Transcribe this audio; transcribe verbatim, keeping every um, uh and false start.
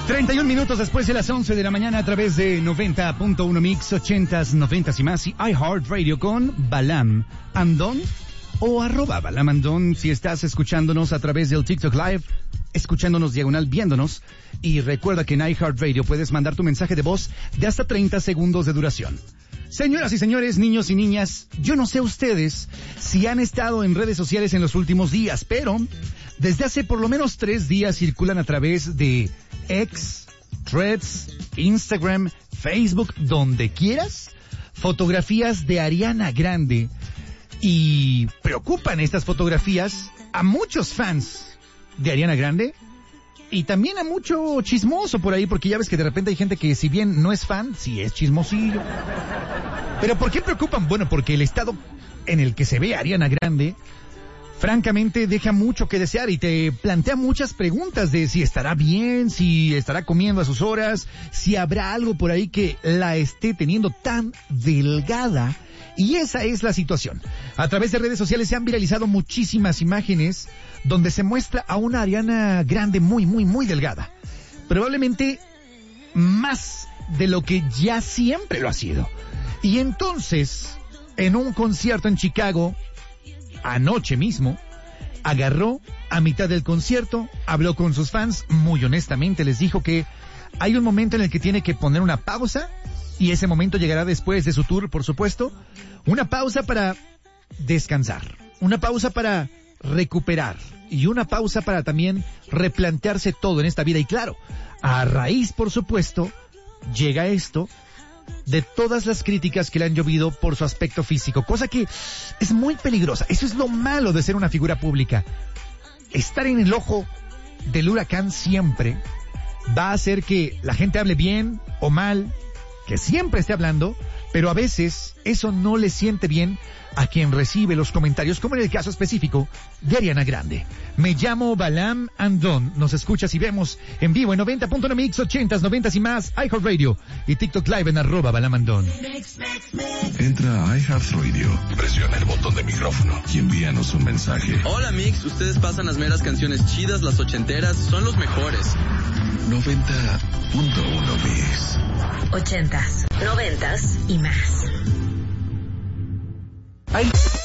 treinta y un minutos después de las once de la mañana a través de noventa punto uno Mix, ochentas, noventas y más y iHeartRadio con Balam Andón o arroba Balam Andón si estás escuchándonos a través del TikTok Live, escuchándonos diagonal, viéndonos. Y recuerda que en iHeartRadio puedes mandar tu mensaje de voz de hasta treinta segundos de duración. Señoras y señores, niños y niñas, yo no sé ustedes si han estado en redes sociales en los últimos días, pero desde hace por lo menos tres días circulan a través de X, Threads, Instagram, Facebook, donde quieras, fotografías de Ariana Grande. Y preocupan estas fotografías a muchos fans de Ariana Grande y también a mucho chismoso por ahí, porque ya ves que de repente hay gente que si bien no es fan, sí es chismosillo. ¿Pero por qué preocupan? Bueno, porque el estado en el que se ve a Ariana Grande francamente deja mucho que desear y te plantea muchas preguntas de si estará bien, si estará comiendo a sus horas, si habrá algo por ahí que la esté teniendo tan delgada. Y esa es la situación. A través de redes sociales se han viralizado muchísimas imágenes donde se muestra a una Ariana Grande muy, muy, muy delgada. Probablemente más de lo que ya siempre lo ha sido. Y entonces, en un concierto en Chicago, anoche mismo, agarró a mitad del concierto, habló con sus fans, muy honestamente les dijo que hay un momento en el que tiene que poner una pausa, y ese momento llegará después de su tour, por supuesto, una pausa para descansar, una pausa para recuperar, y una pausa para también replantearse todo en esta vida. Y claro, a raíz, por supuesto, llega esto de todas las críticas que le han llovido por su aspecto físico, cosa que es muy peligrosa. Eso es lo malo de ser una figura pública. Estar en el ojo del huracán siempre va a hacer que la gente hable bien o mal, que siempre esté hablando, pero a veces eso no le siente bien a quien recibe los comentarios, como en el caso específico de Ariana Grande. Me llamo Balam Andón. Nos escuchas y vemos en vivo en noventa punto uno Mix, ochentas, noventas y más, iHeartRadio y TikTok Live en arroba Balam Andón. Entra a iHeartRadio, presiona el botón de micrófono y envíanos un mensaje. Hola Mix, ustedes pasan las meras canciones chidas, las ochenteras, son los mejores. noventa punto uno Mix. Ochentas, noventas y más. Ay.